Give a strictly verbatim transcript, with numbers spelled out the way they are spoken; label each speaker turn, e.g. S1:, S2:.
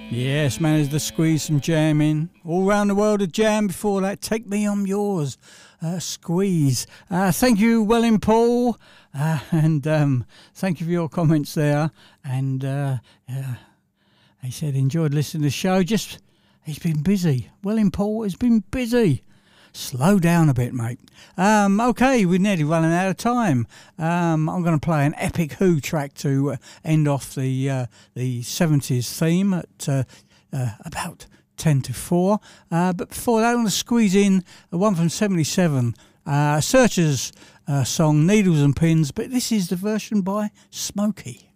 S1: Yes, managed to squeeze some jam in. All round the world of jam before that. Take Me I'm Yours. Uh, squeeze. Uh, thank you, Welling Paul. Uh, and um, thank you for your comments there. And uh, uh, he said, enjoyed listening to the show. Just, he's been busy. Welling Paul has been busy. Slow down a bit, mate. Um, okay, we're nearly running out of time. Um, I'm going to play an epic Who track to uh, end off the uh, the seventies theme at uh, uh, about ten to four. Uh, but before that, I'm going to squeeze in one from seventy-seven, uh, Searchers uh, song, Needles and Pins, but this is the version by Smokey.